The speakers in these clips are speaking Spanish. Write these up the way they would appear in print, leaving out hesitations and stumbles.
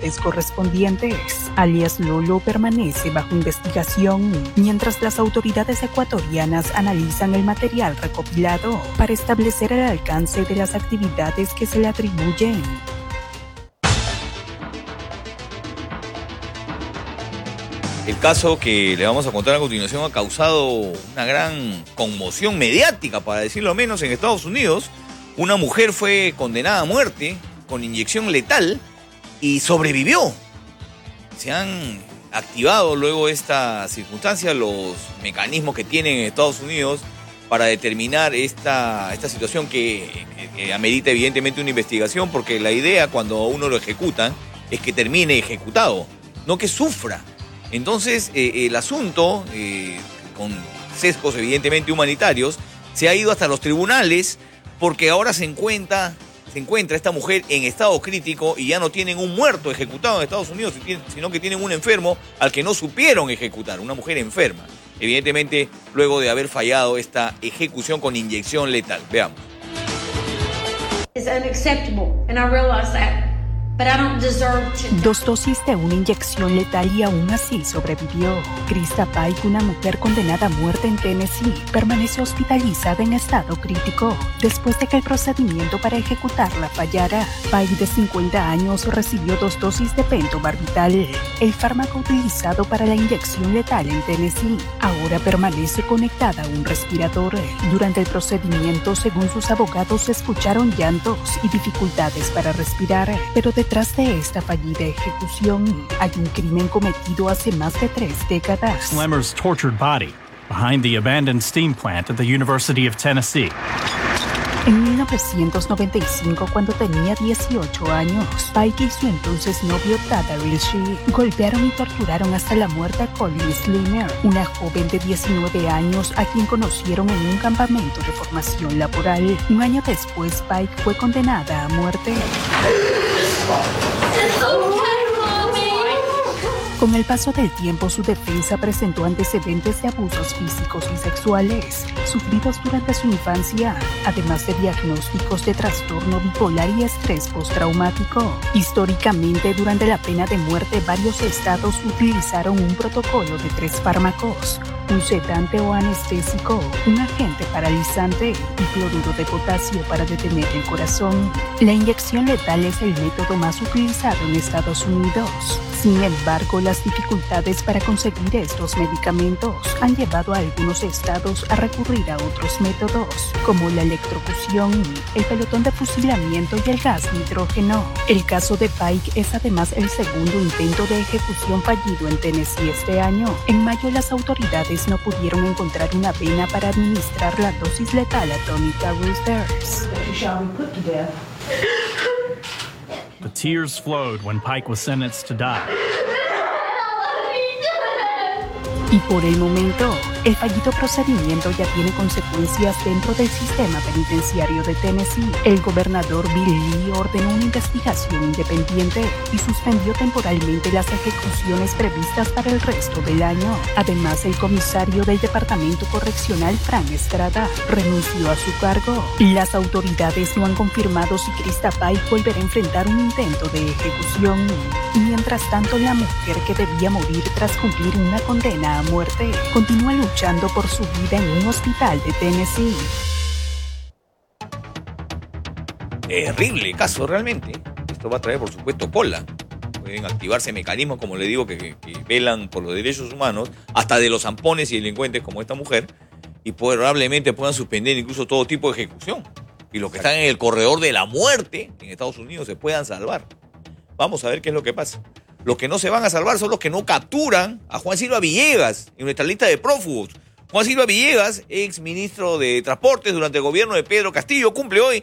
autoridades correspondientes. Alias Lolo permanece bajo investigación, mientras las autoridades ecuatorianas analizan el material recopilado para establecer el alcance de las actividades que se le atribuyen. El caso que le vamos a contar a continuación ha causado una gran conmoción mediática, para decirlo menos, en Estados Unidos. Una mujer fue condenada a muerte con inyección letal y sobrevivió. Se han activado luego de esta circunstancia los mecanismos que tienen en Estados Unidos para determinar esta situación que amerita evidentemente una investigación, porque la idea cuando uno lo ejecuta es que termine ejecutado, no que sufra. Entonces, el asunto, con sesgos evidentemente humanitarios, se ha ido hasta los tribunales porque ahora se encuentra esta mujer en estado crítico y ya no tienen un muerto ejecutado en Estados Unidos, sino que tienen un enfermo al que no supieron ejecutar, una mujer enferma. Evidentemente, luego de haber fallado esta ejecución con inyección letal. Veamos. It's unacceptable, and I realize that. But I don't deserve to. 2 dosis de una inyección letal y aún así sobrevivió. Krista Pike, una mujer condenada a muerte en Tennessee, permanece hospitalizada en estado crítico después de que el procedimiento para ejecutarla fallara. Pike, de 50 años, recibió 2 dosis de pentobarbital, el fármaco utilizado para la inyección letal en Tennessee. Ahora permanece conectada a un respirador. Durante el procedimiento, según sus abogados, se escucharon llantos y dificultades para respirar, pero detrás de esta fallida ejecución hay un crimen cometido hace más de 3 décadas. Lemmer's tortured body behind the abandoned steam plant at the University of Tennessee. En 1995, cuando tenía 18 años, Pike y su entonces novio Tada Rilshie golpearon y torturaron hasta la muerte a Colin Slimmer, una joven de 19 años a quien conocieron en un campamento de formación laboral. Un año después, Pike fue condenada a muerte. Con el paso del tiempo, su defensa presentó antecedentes de abusos físicos y sexuales sufridos durante su infancia, además de diagnósticos de trastorno bipolar y estrés postraumático. Históricamente, durante la pena de muerte, varios estados utilizaron un protocolo de 3 fármacos: un sedante o anestésico, un agente paralizante y cloruro de potasio para detener el corazón. La inyección letal es el método más utilizado en Estados Unidos. Sin embargo, las dificultades para conseguir estos medicamentos han llevado a algunos estados a recurrir a otros métodos, como la electrocución, el pelotón de fusilamiento y el gas nitrógeno. El caso de Pike es además el segundo intento de ejecución fallido en Tennessee este año. En mayo, las autoridades no pudieron encontrar una vena para administrar la dosis letal a Tony Roosters. The tears flowed when Pike was sentenced to die. Y por el momento, el fallido procedimiento ya tiene consecuencias dentro del sistema penitenciario de Tennessee. El gobernador Bill Lee ordenó una investigación independiente y suspendió temporalmente las ejecuciones previstas para el resto del año. Además, el comisario del Departamento Correccional, Frank Estrada, renunció a su cargo. Las autoridades no han confirmado si Krista Pike volverá a enfrentar un intento de ejecución. Mientras tanto, la mujer que debía morir tras cumplir una condena a muerte continúa luchando por su vida en un hospital de Tennessee. Terrible caso realmente. Esto va a traer, por supuesto, cola. Pueden activarse mecanismos, como le digo, que velan por los derechos humanos, hasta de los zampones y delincuentes como esta mujer, y probablemente puedan suspender incluso todo tipo de ejecución. Y los que están en el corredor de la muerte en Estados Unidos se puedan salvar. Vamos a ver qué es lo que pasa. Los que no se van a salvar son los que no capturan a Juan Silva Villegas en nuestra lista de prófugos. Juan Silva Villegas, ex ministro de Transportes durante el gobierno de Pedro Castillo, cumple hoy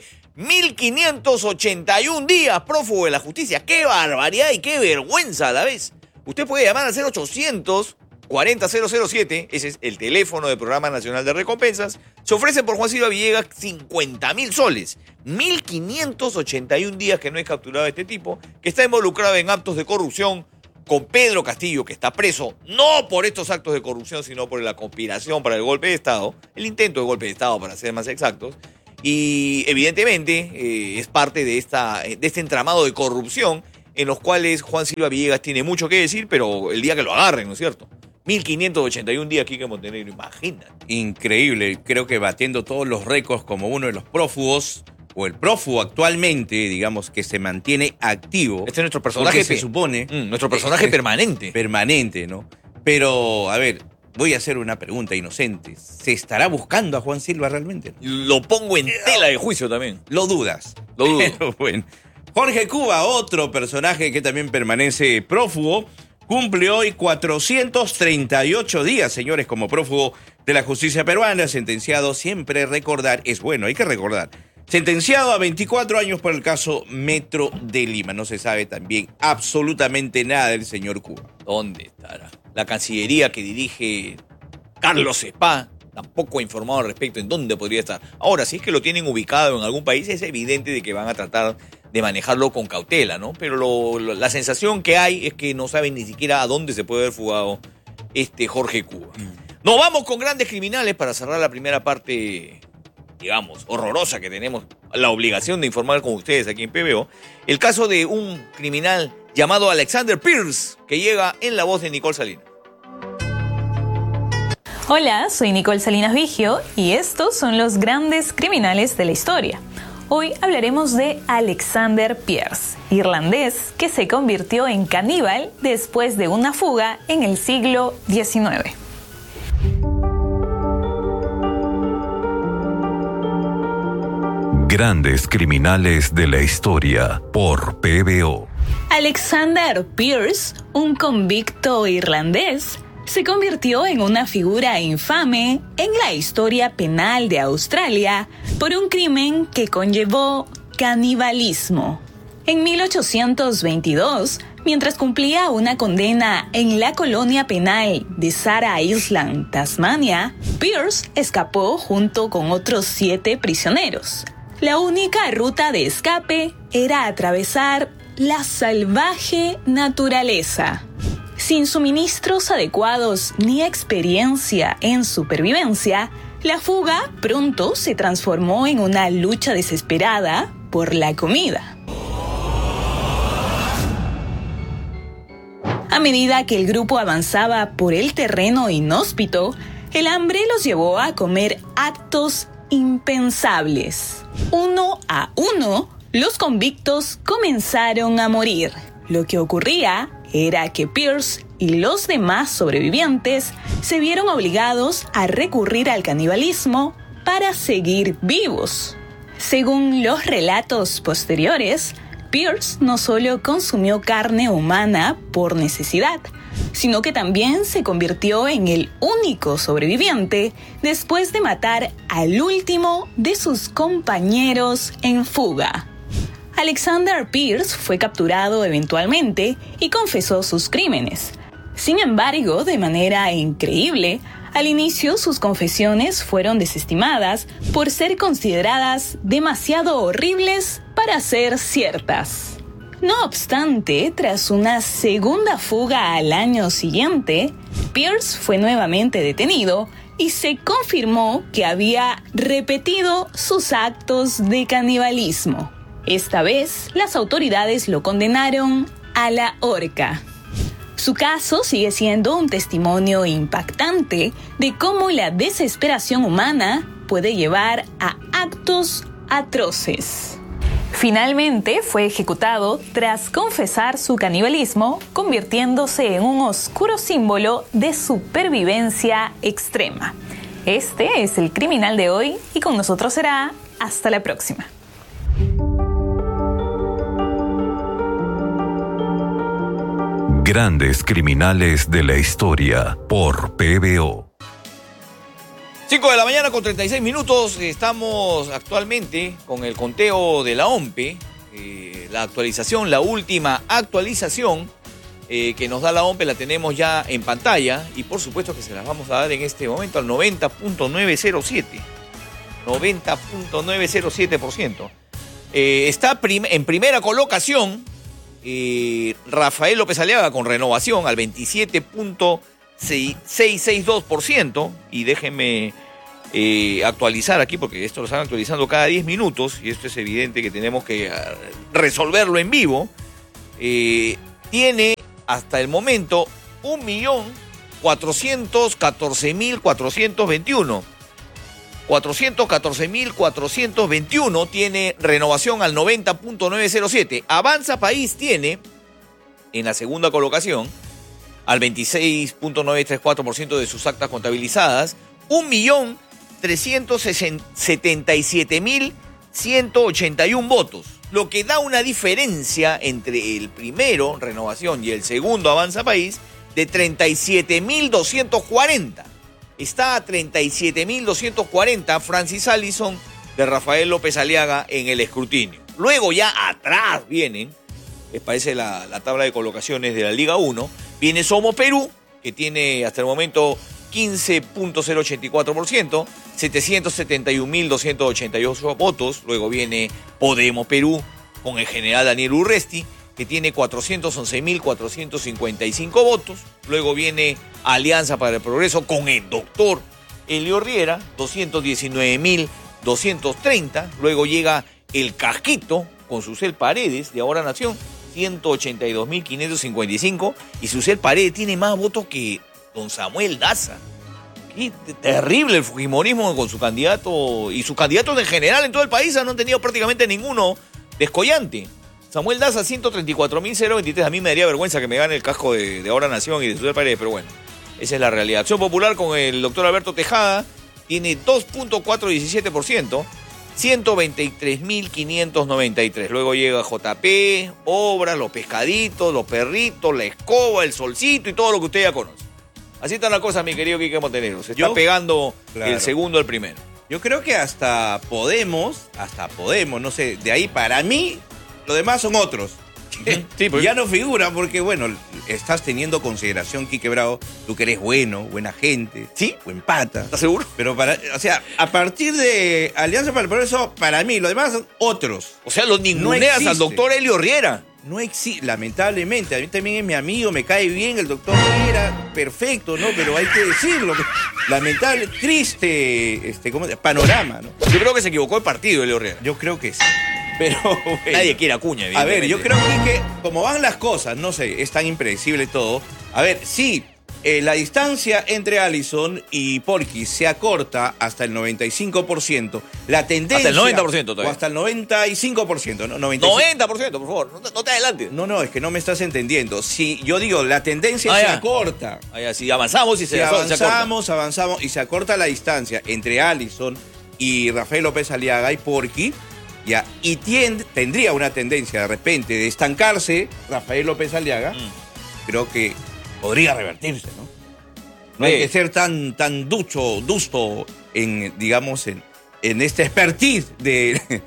1.581 días prófugo de la justicia. ¡Qué barbaridad y qué vergüenza a la vez! Usted puede llamar al 0800 40-007, ese es el teléfono del Programa Nacional de Recompensas. Se ofrece por Juan Silva Villegas 50.000 soles. 1.581 días que no es capturado este tipo, que está involucrado en actos de corrupción con Pedro Castillo, que está preso no por estos actos de corrupción, sino por la conspiración para el golpe de Estado, el intento de golpe de Estado, para ser más exactos. Y evidentemente es parte de este entramado de corrupción en los cuales Juan Silva Villegas tiene mucho que decir, pero el día que lo agarren, ¿no es cierto? 1581 días aquí en Montenegro, imagínate. Increíble, creo que batiendo todos los récords como uno de los prófugos, o el prófugo actualmente, digamos, que se mantiene activo. Este es nuestro personaje, se supone. Nuestro personaje permanente. Permanente, ¿no? Pero, a ver, voy a hacer una pregunta inocente. ¿Se estará buscando a Juan Silva realmente? Lo pongo en tela de juicio también. Lo dudas. Lo dudo. Pero bueno. Jorge Cuba, otro personaje que también permanece prófugo, cumple hoy 438 días, señores, como prófugo de la justicia peruana, sentenciado, siempre recordar, es bueno, hay que recordar, sentenciado a 24 años por el caso Metro de Lima. No se sabe también absolutamente nada del señor Cuba. ¿Dónde estará? La Cancillería que dirige Carlos Spa tampoco ha informado al respecto en dónde podría estar. Ahora, si es que lo tienen ubicado en algún país, es evidente de que van a tratar de manejarlo con cautela, ¿no? Pero la sensación que hay es que no saben ni siquiera a dónde se puede haber fugado este Jorge Cuba. Nos vamos con grandes criminales para cerrar la primera parte, digamos, horrorosa que tenemos la obligación de informar con ustedes aquí en PBO. El caso de un criminal llamado Alexander Pierce, que llega en la voz de Nicole Salinas. Hola, soy Nicole Salinas Vigio y estos son los grandes criminales de la historia. Hoy hablaremos de Alexander Pierce, irlandés que se convirtió en caníbal después de una fuga en el siglo XIX. Grandes criminales de la historia por PBO. Alexander Pierce, un convicto irlandés, se convirtió en una figura infame en la historia penal de Australia por un crimen que conllevó canibalismo. En 1822, mientras cumplía una condena en la colonia penal de Sarah Island, Tasmania, Pierce escapó junto con otros 7 prisioneros. La única ruta de escape era atravesar la salvaje naturaleza. Sin suministros adecuados ni experiencia en supervivencia, la fuga pronto se transformó en una lucha desesperada por la comida. A medida que el grupo avanzaba por el terreno inhóspito, el hambre los llevó a comer actos impensables. Uno a uno, los convictos comenzaron a morir. Lo que ocurría era que Pierce y los demás sobrevivientes se vieron obligados a recurrir al canibalismo para seguir vivos. Según los relatos posteriores, Pierce no solo consumió carne humana por necesidad, sino que también se convirtió en el único sobreviviente después de matar al último de sus compañeros en fuga. Alexander Pierce fue capturado eventualmente y confesó sus crímenes. Sin embargo, de manera increíble, al inicio sus confesiones fueron desestimadas por ser consideradas demasiado horribles para ser ciertas. No obstante, tras una segunda fuga al año siguiente, Pierce fue nuevamente detenido y se confirmó que había repetido sus actos de canibalismo. Esta vez, las autoridades lo condenaron a la horca. Su caso sigue siendo un testimonio impactante de cómo la desesperación humana puede llevar a actos atroces. Finalmente fue ejecutado tras confesar su canibalismo, convirtiéndose en un oscuro símbolo de supervivencia extrema. Este es el criminal de hoy y con nosotros será hasta la próxima. Grandes criminales de la historia por PBO. 5 de la mañana con 36 minutos. Estamos actualmente con el conteo de la OMPE. La actualización, la última actualización que nos da la OMPE la tenemos ya en pantalla. Y por supuesto que se las vamos a dar en este momento al 90.907. 90.907%. Está en primera colocación Rafael López Aliaga con Renovación al 27.662%. Y déjenme actualizar aquí, porque esto lo están actualizando cada 10 minutos y esto es evidente que tenemos que resolverlo en vivo. tiene hasta el momento 1.414.421. 414.421 tiene renovación al 90.907. Avanza País tiene, en la segunda colocación, al 26.934% de sus actas contabilizadas, 1.377.181 votos, lo que da una diferencia entre el primero, Renovación, y el segundo, Avanza País, de 37.240. Está a 37.240 Francis Allison de Rafael López Aliaga en el escrutinio. Luego ya atrás vienen, les parece la tabla de colocaciones de la Liga 1, viene Somos Perú, que tiene hasta el momento 15.084%, 771.288 votos. Luego viene Podemos Perú con el general Daniel Urresti, que tiene 411.455 votos. Luego viene Alianza para el Progreso con el doctor Elio Riera, 219.230. Luego llega el Casquito con Susel Paredes de Ahora Nación, 182.555. Y Susel Paredes tiene más votos que don Samuel Daza. Qué terrible el fujimorismo con su candidato y sus candidatos en general en todo el país. No han tenido prácticamente ninguno descollante. Samuel Daza, 134.023. A mí me daría vergüenza que me gane el casco de Ahora Nación y de Susel Paredes, pero bueno, esa es la realidad. Acción Popular con el doctor Alberto Tejada tiene 2.417%, 123.593. Luego llega JP, Obras, Los Pescaditos, Los Perritos, La Escoba, El Solcito y todo lo que usted ya conoce. Así está la cosa, mi querido Quique Montenegro. Se está pegando el segundo al primero. Yo creo que hasta Podemos, no sé, de ahí para mí, lo demás son otros. Sí, pues. Ya no figura porque, bueno, estás teniendo consideración, Quique Bravo, tú que eres bueno, buena gente, ¿sí? Buen pata. ¿Estás seguro? Pero a partir de Alianza para el Progreso, para mí, lo demás son otros. O sea, los ninguneas al doctor Elio Riera. No existe, lamentablemente. A mí también es mi amigo, me cae bien el doctor Riera, perfecto, ¿no? Pero hay que decirlo. Lamentable, triste panorama, ¿no? Yo creo que se equivocó el partido, Elio Riera. Yo creo que sí. Pero bueno, nadie quiere Acuña, a ver, yo creo que como van las cosas, no sé, es tan impredecible todo. A ver, sí, la distancia entre Allison y Porky se acorta hasta el 95%. La tendencia... Hasta el 90% todavía. O hasta el 95%, ¿no? 90%, por favor, no te adelantes. No, es que no me estás entendiendo. Si yo digo, la tendencia se acorta. Si avanzamos y se avanzamos y se acorta la distancia entre Allison y Rafael López Aliaga y Porky, ya, y tendría una tendencia de repente de estancarse Rafael López Aliaga, creo que podría revertirse, ¿no? No hay que ser tan dusto en este expertise de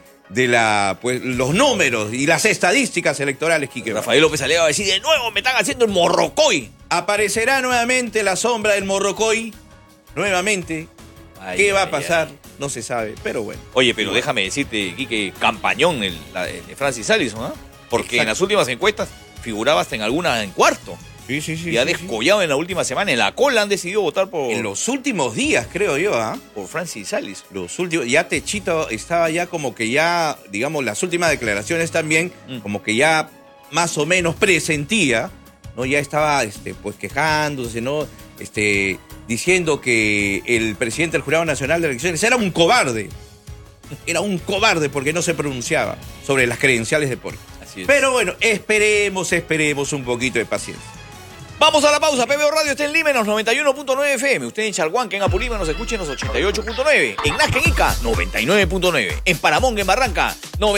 los números y las estadísticas electorales, Quique. Rafael López Aliaga va a decir, de nuevo me están haciendo el morrocoy. Aparecerá nuevamente la sombra del morrocoy, nuevamente. ¿Qué va a pasar? No se sabe, pero bueno. Oye, pero déjame decirte, Quique, campañón el de Francis Allison, ¿ah? Porque exacto, en las últimas encuestas figuraba hasta en alguna en cuarto. Sí. Y ha descollado en la última semana. En la cola han decidido votar por... En los últimos días, creo yo, ¿ah? Por Francis Allison. Los últimos... Ya Techito estaba ya como que ya, digamos, las últimas declaraciones también, como que ya más o menos presentía, ¿no? Ya estaba, quejándose, ¿no? Diciendo que el presidente del Jurado Nacional de Elecciones era un cobarde. Era un cobarde porque no se pronunciaba sobre las credenciales de Porky. Así es. Pero bueno, esperemos un poquito de paciencia. Vamos a la pausa. PBO Radio está en Lima en los 91.9 FM. Usted en Chalhuanca, en Apurímac, nos escucha en los 88.9. En Nazca, en Ica, 99.9. En Paramonga, en Barranca,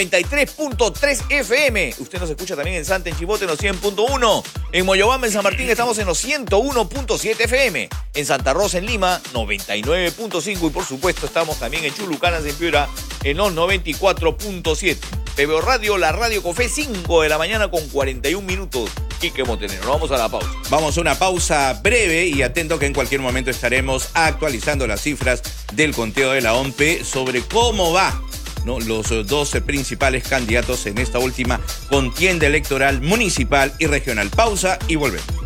93.3 FM. Usted nos escucha también en Santa, en Chivote, en los 100.1. En Moyobamba, en San Martín, estamos en los 101.7 FM. En Santa Rosa, en Lima, 99.5. Y por supuesto, estamos también en Chulucanas, en Piura, en los 94.7. PBO Radio, la radio con fe, 5 de la mañana con 41 minutos. Quique Montenegro. Vamos a la pausa. Vamos a una pausa breve y atento que en cualquier momento estaremos actualizando las cifras del conteo de la OMPE sobre cómo va, ¿no? Los 12 principales candidatos en esta última contienda electoral municipal y regional. Pausa y volvemos.